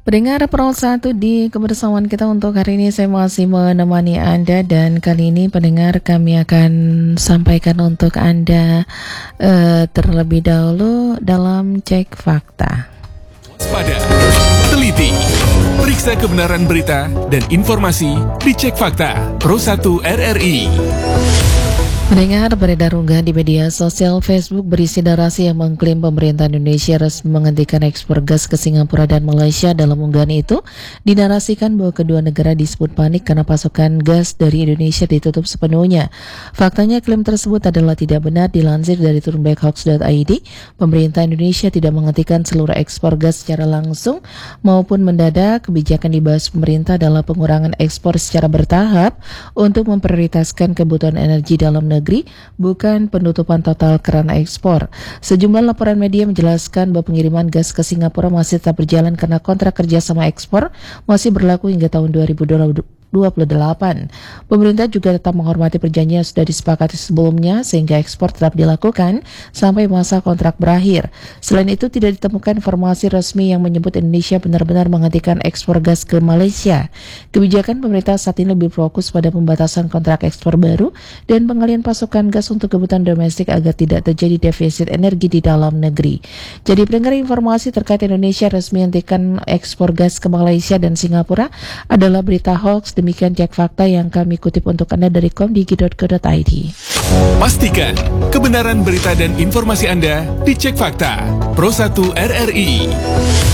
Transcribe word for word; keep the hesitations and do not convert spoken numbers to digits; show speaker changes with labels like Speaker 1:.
Speaker 1: Pendengar Pro satu di kebersamaan kita untuk hari ini saya masih menemani Anda dan kali ini pendengar kami akan sampaikan untuk Anda uh, terlebih dahulu dalam cek fakta.
Speaker 2: Waspada, teliti, periksa kebenaran berita dan informasi di Cek Fakta Pro satu R R I.
Speaker 1: Mendengar beredar unggahan di media sosial Facebook berisi narasi yang mengklaim pemerintah Indonesia resmi menghentikan ekspor gas ke Singapura dan Malaysia. Dalam unggahan itu dinarasikan bahwa kedua negara disebut panik karena pasokan gas dari Indonesia ditutup sepenuhnya. Faktanya klaim tersebut adalah tidak benar. Dilansir dari turnbackhoax dot i d, pemerintah Indonesia tidak menghentikan seluruh ekspor gas secara langsung maupun mendadak. Kebijakan dibahas pemerintah adalah pengurangan ekspor secara bertahap untuk memprioritaskan kebutuhan energi dalam negeri, bukan penutupan total keran ekspor. Sejumlah laporan media menjelaskan bahwa pengiriman gas ke Singapura masih tetap berjalan karena kontrak kerjasama ekspor masih berlaku hingga tahun dua ribu dua puluh delapan. Pemerintah juga tetap menghormati perjanjian yang sudah disepakati sebelumnya sehingga ekspor tetap dilakukan sampai masa kontrak berakhir. Selain itu tidak ditemukan informasi resmi yang menyebut Indonesia benar-benar menghentikan ekspor gas ke Malaysia. Kebijakan pemerintah saat ini lebih fokus pada pembatasan kontrak ekspor baru dan pengalian pasokan gas untuk kebutuhan domestik agar tidak terjadi defisit energi di dalam negeri. Jadi pendengar, informasi terkait Indonesia resmi menghentikan ekspor gas ke Malaysia dan Singapura adalah berita hoax. Demikian cek fakta yang kami kutip untuk Anda dari komdigi dot co dot i d.
Speaker 2: Pastikan kebenaran berita dan informasi Anda di Cek Fakta Pro satu R R I.